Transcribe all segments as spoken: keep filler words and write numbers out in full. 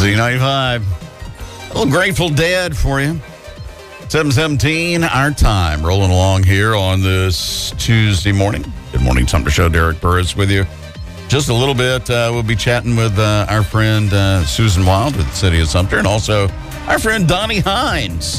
Z ninety-five. A little Grateful Dead for you. seven seventeen, our time. Rolling along here on this Tuesday morning. Good morning, Sumter Show. Derek Burris with you. Just a little bit, uh, we'll be chatting with uh, our friend uh, Susan Wild with the City of Sumter, and also our friend Donnie Hines.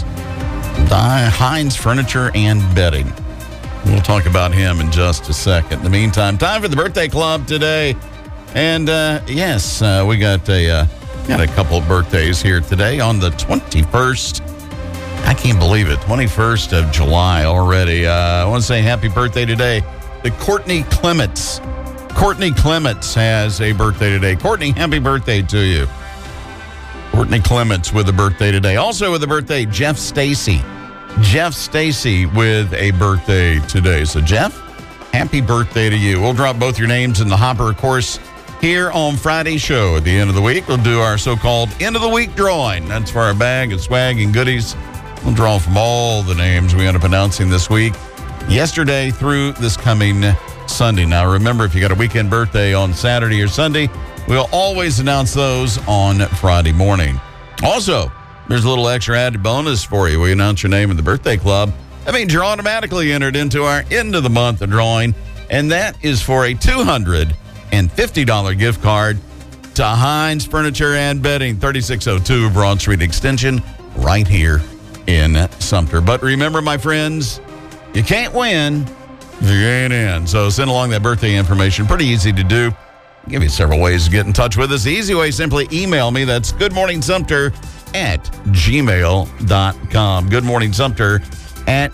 Don Hines Furniture and Bedding. We'll talk about him in just a second. In the meantime, time for the birthday club today. And uh, yes, uh, we got a uh, got a couple of birthdays here today on the twenty-first. I can't believe it, twenty-first of July already. Uh, I want to say happy birthday today to Courtney Clements. Courtney Clements has a birthday today. Courtney, happy birthday to you. Courtney Clements with a birthday today. Also with a birthday, Jeff Stacy. Jeff Stacy with a birthday today. So, Jeff, happy birthday to you. We'll drop both your names in the hopper, of course, here on Friday's show. At the end of the week, we'll do our so-called end of the week drawing. That's for our bag of swag and goodies. We'll draw from all the names we end up announcing this week, yesterday through this coming Sunday. Now, remember, if you got a weekend birthday on Saturday or Sunday, we'll always announce those on Friday morning. Also, there's a little extra added bonus for you. We announce your name in the birthday club. That means you're automatically entered into our end of the month drawing, and that is for a two hundred fifty dollars gift card to Hines Furniture and Bedding, thirty-six oh two Broad Street Extension, right here in Sumter. But remember, my friends, you can't win if you ain't in. So send along that birthday information. Pretty easy to do. I'll give you several ways to get in touch with us. The easy way, simply email me. That's goodmorningsumter at gmail dot com. goodmorningsumter at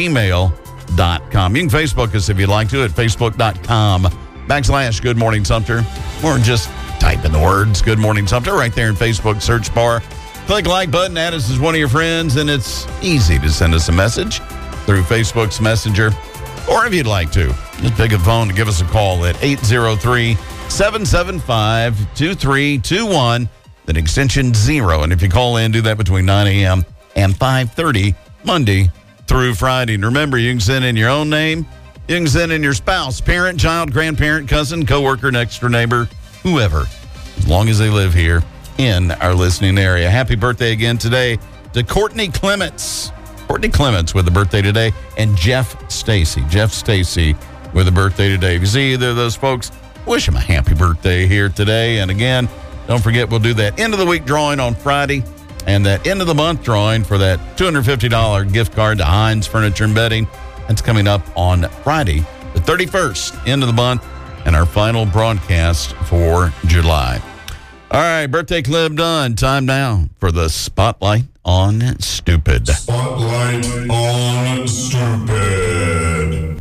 gmail dot com. You can Facebook us if you'd like to at facebook.com backslash Good Morning Sumter, or just type in the words Good Morning Sumter right there in Facebook search bar. Click like button, add us as one of your friends, and it's easy to send us a message through Facebook's Messenger. Or if you'd like to, just pick up the phone to give us a call at eight zero three, seven seven five, two three two one, then extension zero. And if you call in, do that between nine a.m. and five thirty, Monday through Friday. And remember, you can send in your own name. You can send in your spouse, parent, child, grandparent, cousin, coworker, next door neighbor, whoever, as long as they live here in our listening area. Happy birthday again today to Courtney Clements. Courtney Clements with a birthday today, and Jeff Stacy. Jeff Stacy with a birthday today. If you see either of those folks, wish them a happy birthday here today. And again, don't forget, we'll do that end of the week drawing on Friday, and that end of the month drawing for that two hundred fifty dollars gift card to Hines Furniture and Bedding. That's coming up on Friday, the thirty-first, end of the month, and our final broadcast for July. All right, birthday club done. Time now for the Spotlight on Stupid. Spotlight on Stupid.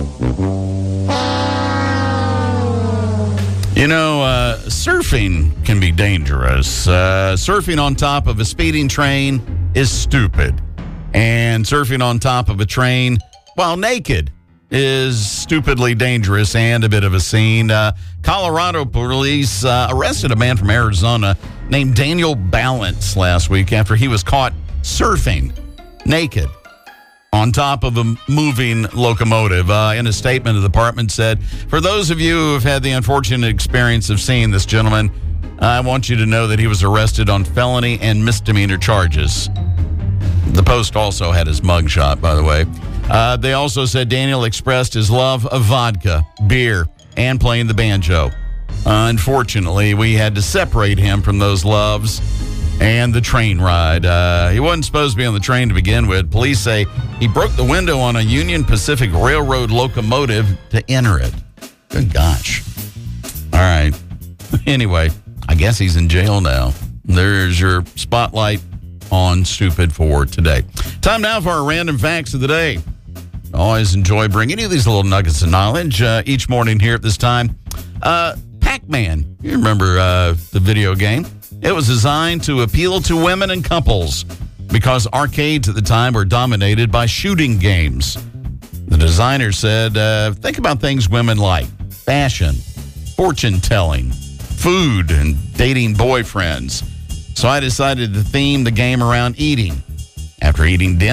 You know, uh, surfing can be dangerous. Uh, surfing on top of a speeding train is stupid. And surfing on top of a train while naked is stupidly dangerous and a bit of a scene. Uh, Colorado police uh, arrested a man from Arizona named Daniel Balance last week after he was caught surfing naked on top of a moving locomotive. Uh, in a statement, the department said, "For those of you who have had the unfortunate experience of seeing this gentleman, I want you to know that he was arrested on felony and misdemeanor charges." The Post also had his mugshot, by the way. Uh, they also said Daniel expressed his love of vodka, beer, and playing the banjo. Uh, unfortunately, we had to separate him from those loves and the train ride. Uh, he wasn't supposed to be on the train to begin with. Police say he broke the window on a Union Pacific Railroad locomotive to enter it. Good gosh. All right. Anyway, I guess he's in jail now. There's your Spotlight on Stupid for today. Time now for our random facts of the day. Always enjoy bringing you these little nuggets of knowledge uh, each morning here at this time. Uh, Pac-Man, you remember uh, the video game? It was designed to appeal to women and couples because arcades at the time were dominated by shooting games. The designer said, uh, think about things women like: fashion, fortune-telling, food, and dating boyfriends. So I decided to theme the game around eating. After eating dinner,